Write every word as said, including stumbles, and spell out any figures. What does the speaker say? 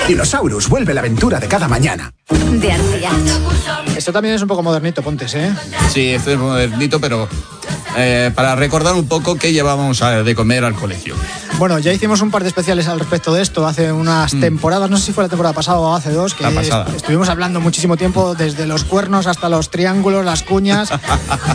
Dinosaurus, vuelve la aventura de cada mañana. De Arciat. Esto también es un poco modernito, Pontes, ¿eh? Sí, esto es modernito, pero eh, para recordar un poco qué llevábamos a, de comer al colegio. Bueno, ya hicimos un par de especiales al respecto de esto hace unas mm. temporadas, no sé si fue la temporada pasada o hace dos, que la pasada. estuvimos hablando muchísimo tiempo, desde los cuernos hasta los triángulos, las cuñas.